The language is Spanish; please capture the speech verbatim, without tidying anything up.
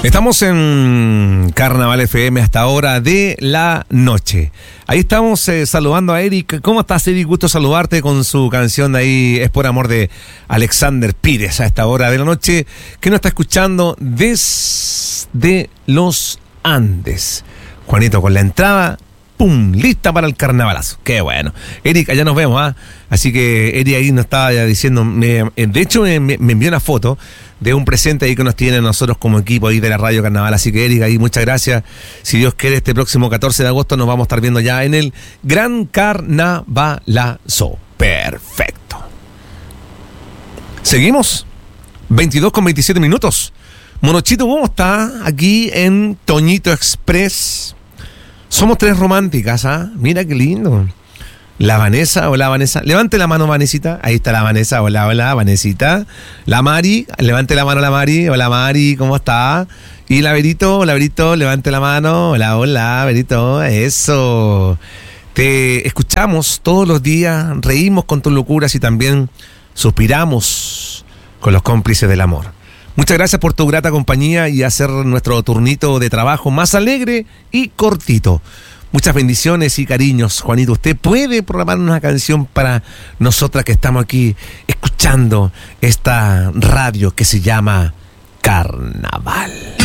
Estamos en Carnaval F M hasta hora de la noche. Ahí estamos eh, saludando a Eric. ¿Cómo estás, Eric? Gusto saludarte con su canción de ahí, Es por amor, de Alexander Pires, a esta hora de la noche, que nos está escuchando desde los Andes. Juanito, con la entrada, ¡pum!, lista para el carnavalazo. ¡Qué bueno! Eric, allá nos vemos, ¿ah? ¿eh? Así que Eric ahí nos estaba ya diciendo, me, de hecho me, me envió una foto de un presente ahí que nos tiene nosotros como equipo ahí de la Radio Carnaval. Así que Eric, ahí muchas gracias. Si Dios quiere, este próximo catorce de agosto nos vamos a estar viendo ya en el Gran Carnavalazo. Perfecto. Seguimos. veintidós con veintisiete minutos. Monochito, ¿cómo está? Aquí en Toñito Express. Somos tres románticas, ¿ah? Mira qué lindo. La Vanessa, hola Vanessa. Levante la mano, Vanesita. Ahí está la Vanessa, hola, hola, Vanesita. La Mari, levante la mano la Mari. Hola Mari, ¿cómo está? Y la Verito, hola Verito, levante la mano. Hola, hola, Verito. Eso. Te escuchamos todos los días, reímos con tus locuras y también suspiramos con los cómplices del amor. Muchas gracias por tu grata compañía y hacer nuestro turnito de trabajo más alegre y cortito. Muchas bendiciones y cariños, Juanito. ¿Usted puede programar una canción para nosotras que estamos aquí escuchando esta radio que se llama Carnaval?